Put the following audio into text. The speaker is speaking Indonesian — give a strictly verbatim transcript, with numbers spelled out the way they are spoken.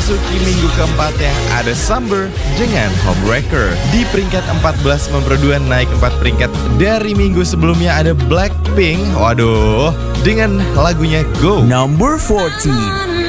memasuki minggu keempatnya ada Summer dengan Homewrecker. Di peringkat empat belas memperduan naik empat peringkat dari minggu sebelumnya ada Blackpink. Waduh, dengan lagunya Go. Number fourteen.